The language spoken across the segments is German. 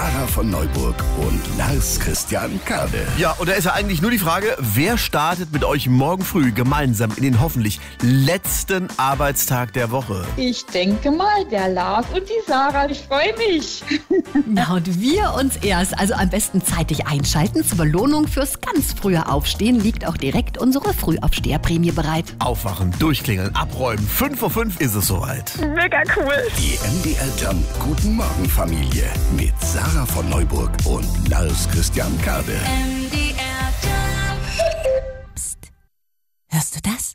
Sarah von Neuburg und Lars Christian Kade. Ja, und da ist ja eigentlich nur die Frage, wer startet mit euch morgen früh gemeinsam in den hoffentlich letzten Arbeitstag der Woche? Ich denke mal, der Lars und die Sarah. Ich freue mich. Na, und wir uns erst. Also am besten zeitig einschalten. Zur Belohnung fürs ganz frühe Aufstehen liegt auch direkt unsere Frühaufsteherprämie bereit. Aufwachen, durchklingeln, abräumen. 5:05 Uhr ist es soweit. Mega cool. Die MDR Jump Guten Morgen Familie mit Sarah von Neuburg und Lars Christian Kade. Psst. Hörst du das?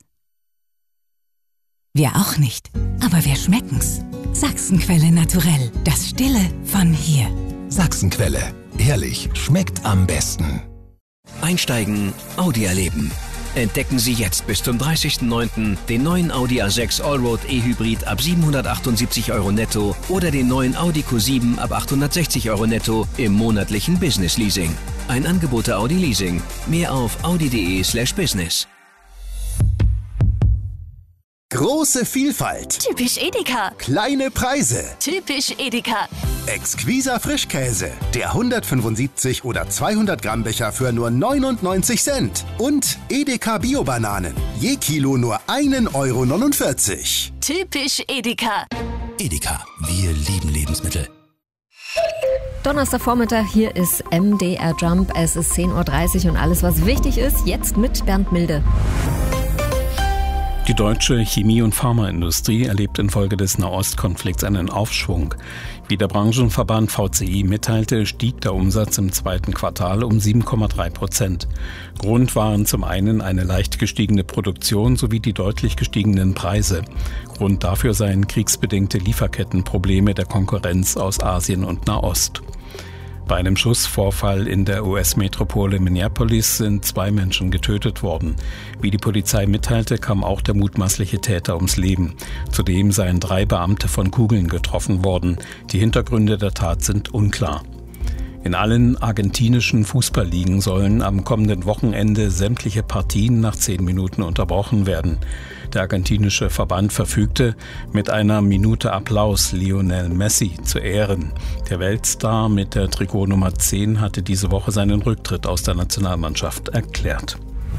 Wir auch nicht, aber wir schmecken's. Sachsenquelle naturell, das Stille von hier. Sachsenquelle. Ehrlich, schmeckt am besten. Einsteigen, Audi erleben. Entdecken Sie jetzt bis zum 30.09. den neuen Audi A6 Allroad E-Hybrid ab 778 € netto oder den neuen Audi Q7 ab 860 € netto im monatlichen Business Leasing. Ein Angebot der Audi Leasing. Mehr auf audi.de/business. Große Vielfalt. Typisch Edeka. Kleine Preise. Typisch Edeka. Exquiser Frischkäse. Der 175 oder 200 Gramm Becher für nur 99 Cent. Und Edeka Bio-Bananen. Je Kilo nur 1,49 €. Typisch Edeka. Edeka. Wir lieben Lebensmittel. Donnerstagvormittag, hier ist MDR Jump. Es ist 10:30 Uhr und alles, was wichtig ist, jetzt mit Bernd Milde. Die deutsche Chemie- und Pharmaindustrie erlebt infolge des Nahostkonflikts einen Aufschwung. Wie der Branchenverband VCI mitteilte, stieg der Umsatz im zweiten Quartal um 7,3%. Grund waren zum einen eine leicht gestiegene Produktion sowie die deutlich gestiegenen Preise. Grund dafür seien kriegsbedingte Lieferkettenprobleme der Konkurrenz aus Asien und Nahost. Bei einem Schussvorfall in der US-Metropole Minneapolis sind 2 Menschen getötet worden. Wie die Polizei mitteilte, kam auch der mutmaßliche Täter ums Leben. Zudem seien 3 Beamte von Kugeln getroffen worden. Die Hintergründe der Tat sind unklar. In allen argentinischen Fußballligen sollen am kommenden Wochenende sämtliche Partien nach 10 Minuten unterbrochen werden. Der argentinische Verband verfügte, mit einer Minute Applaus Lionel Messi zu ehren. Der Weltstar mit der Trikotnummer 10 hatte diese Woche seinen Rücktritt aus der Nationalmannschaft erklärt.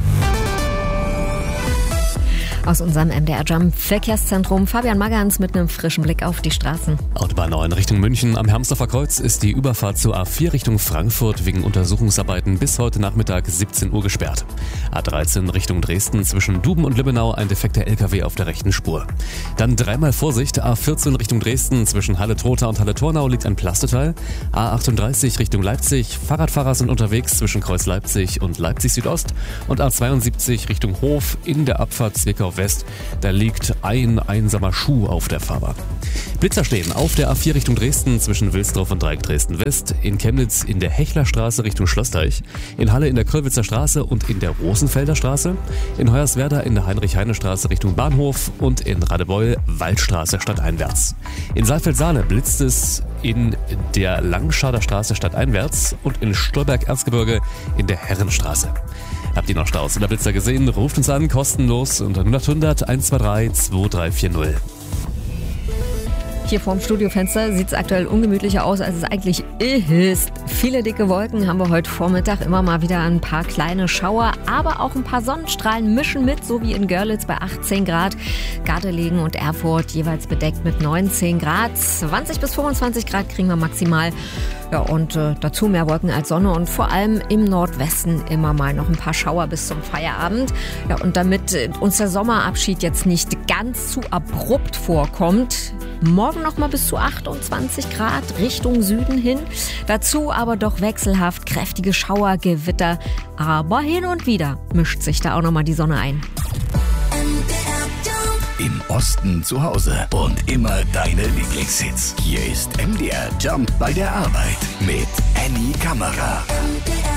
Aus unserem MDR Jump Verkehrszentrum Fabian Magans mit einem frischen Blick auf die Straßen. Autobahn 9 Richtung München. Am Hermsdorfer Kreuz ist die Überfahrt zur A4 Richtung Frankfurt wegen Untersuchungsarbeiten bis heute Nachmittag 17 Uhr gesperrt. A13 Richtung Dresden zwischen Duben und Lübbenau ein defekter LKW auf der rechten Spur. Dann dreimal Vorsicht. A14 Richtung Dresden zwischen Halle-Trotha und Halle-Tornau liegt ein Plasteteil. A38 Richtung Leipzig. Fahrradfahrer sind unterwegs zwischen Kreuz Leipzig und Leipzig Südost. Und A72 Richtung Hof in der Abfahrt Zwickau West. Da liegt ein einsamer Schuh auf der Fahrbahn. Blitzer stehen auf der A4 Richtung Dresden zwischen Wilsdorf und Dreieck Dresden West, in Chemnitz in der Hechlerstraße Richtung Schlossteich, in Halle in der Köllwitzer Straße und in der Rosenfelder Straße, in Hoyerswerda in der Heinrich-Heine-Straße Richtung Bahnhof und in Radebeul Waldstraße stadteinwärts. In Saalfeld-Saale blitzt es in der Langschader Straße stadteinwärts und in Stolberg-Erzgebirge in der Herrenstraße. Habt ihr noch Staus oder Blitzer gesehen? Ruft uns an, kostenlos unter 0800 123 2340. Hier vorm Studiofenster sieht es aktuell ungemütlicher aus, als es eigentlich ist. Viele dicke Wolken haben wir heute Vormittag, immer mal wieder ein paar kleine Schauer, aber auch ein paar Sonnenstrahlen mischen mit, so wie in Görlitz bei 18 Grad. Gardelegen und Erfurt jeweils bedeckt mit 19 Grad. 20 bis 25 Grad kriegen wir maximal. Ja, und dazu mehr Wolken als Sonne und vor allem im Nordwesten immer mal noch ein paar Schauer bis zum Feierabend. Ja, und damit uns der Sommerabschied jetzt nicht ganz zu abrupt vorkommt, morgen noch mal bis zu 28 Grad Richtung Süden hin. Dazu aber doch wechselhaft kräftige Schauer, Gewitter. Aber hin und wieder mischt sich da auch noch mal die Sonne ein. Im Osten zu Hause und immer deine Lieblingshits. Hier ist MDR Jump bei der Arbeit mit Annie Kammerer.